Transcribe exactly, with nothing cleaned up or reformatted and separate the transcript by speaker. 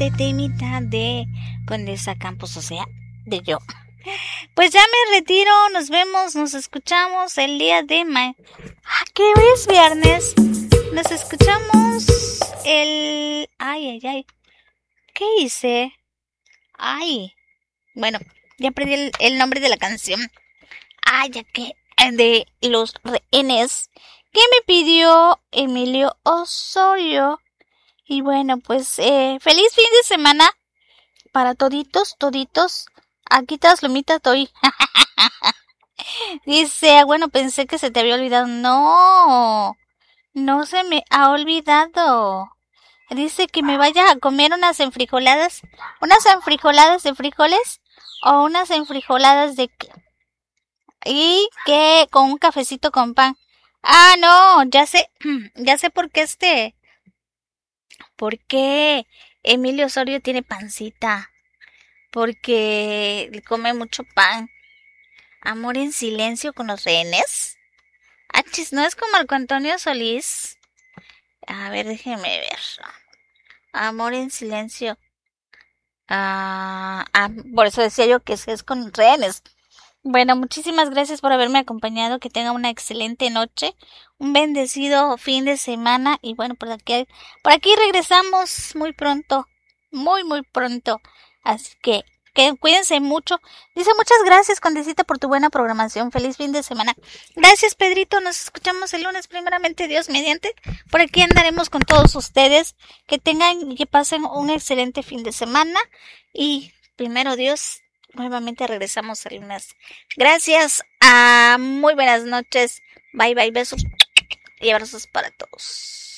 Speaker 1: de mitad de Condesa Campos, o sea, de yo. Pues ya me retiro, nos vemos, nos escuchamos el día de mañana. Ah, ¿qué es viernes? Nos escuchamos el... Ay, ay, ay. ¿Qué hice? Ay. Bueno, ya perdí el, el nombre de la canción. Ay, ya que... De los rehenes que me pidió Emilio Osorio. Y bueno, pues eh, feliz fin de semana para toditos, toditos. Aquí estás, Lomita, estoy. Dice, bueno, pensé que se te había olvidado. No, no se me ha olvidado. Dice que me vaya a comer unas enfrijoladas. ¿Unas enfrijoladas de frijoles? ¿O unas enfrijoladas de qué? ¿Y qué? Con un cafecito con pan. Ah, no, ya sé, ya sé por qué este... ¿Por qué Emilio Osorio tiene pancita? Porque come mucho pan. Amor en silencio con los rehenes. Achis, ¿no es como Marco Antonio Solís? A ver, déjeme ver. Amor en silencio. Ah, ah, por eso decía yo que es con rehenes. Bueno, muchísimas gracias por haberme acompañado. Que tenga una excelente noche. Un bendecido fin de semana. Y bueno, por aquí, por aquí regresamos muy pronto. Muy, muy pronto. Así que, que cuídense mucho. Dice muchas gracias, Condesita, por tu buena programación. Feliz fin de semana. Gracias, Pedrito. Nos escuchamos el lunes, primeramente Dios mediante. Por aquí andaremos con todos ustedes. Que tengan y que pasen un excelente fin de semana. Y primero Dios, nuevamente regresamos el lunes. Gracias. Ah, muy buenas noches. Bye, bye. Besos y abrazos para todos.